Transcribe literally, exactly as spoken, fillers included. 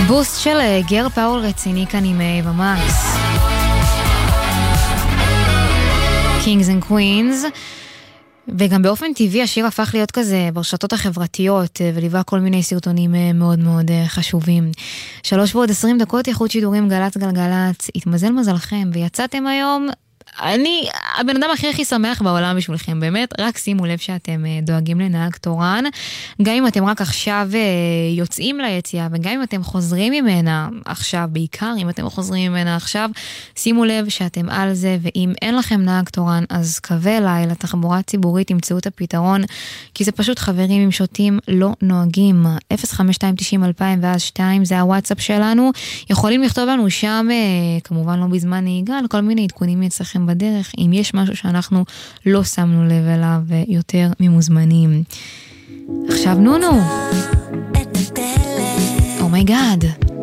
בוסט של גר פאול רציני כאן עם אייבה מקס. Kings and Queens. וגם באופן טבעי השיר הפך להיות כזה ברשתות החברתיות וליווה כל מיני סרטונים מאוד מאוד חשובים. שלוש ועוד עשרים דקות איכות שידורים גלץ גלגלץ. התמזל מזלכם ויצאתם היום. אני הבן אדם הכי הכי שמח בעולם בשבילכם, באמת, רק שימו לב שאתם דואגים לנהג תורן, גם אם אתם רק עכשיו יוצאים ליציאה, וגם אם אתם חוזרים ממנה עכשיו, בעיקר אם אתם חוזרים ממנה עכשיו, שימו לב שאתם על זה, ואם אין לכם נהג תורן, אז קווה אליי לתחבורה ציבורית, תמצאו את הפתרון, כי זה פשוט חברים עם שוטים לא נוהגים. אפס חמש שתיים תשעים אלפיים ואז שתיים, זה הוואטסאפ שלנו, יכולים לכתוב לנו שם, כמובן לא בזמן נהיגה, על כל מיני עדכונים אצלכם בדרך, אם יש משהו שאנחנו לא שמנו לב אליו יותר ממוזמנים. עכשיו נונו. אומייגאד.